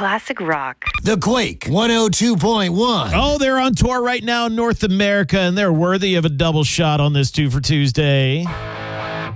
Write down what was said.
classic rock. The Quake 102.1. Oh, they're on tour right now in North America, and they're worthy of a double shot on this 2 for Tuesday.